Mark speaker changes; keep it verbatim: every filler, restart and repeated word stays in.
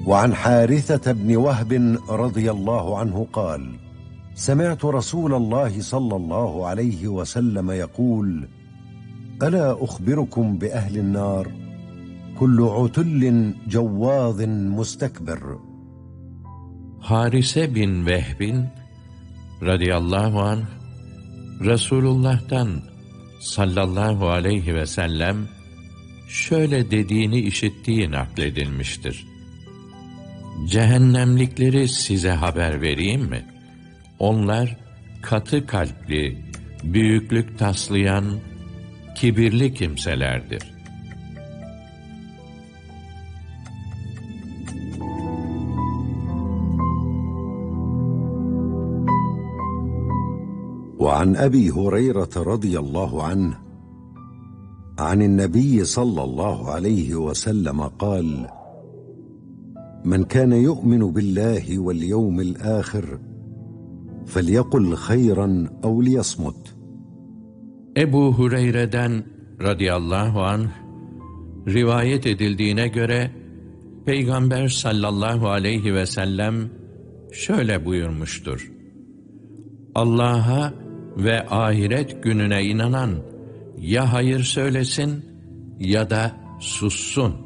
Speaker 1: وعن حارثة بن وهب رضي الله عنه قال: سمعت رسول الله صلى الله عليه وسلم يقول: ألا أخبركم بأهل النار؟ كل عتل جواظ مستكبر.
Speaker 2: Harise bin Vehbin radıyallahu anh Resulullah'tan sallallahu aleyhi ve sellem şöyle dediğini işittiği nakledilmiştir. Cehennemlikleri size haber vereyim mi? Onlar katı kalpli, büyüklük taslayan, kibirli kimselerdir.
Speaker 1: وعن أبي هريرة رضي الله عنه عن النبي صلى الله عليه وسلم قال: من كان يؤمن بالله واليوم الآخر فليقل خيرا أو ليصمت.
Speaker 2: Ebu Hureyre'den radıyallahu anh rivayet edildiğine göre Peygamber sallallahu aleyhi ve sellem şöyle buyurmuştur: Allah'a ve ahiret gününe inanan ya hayır söylesin ya da sussun.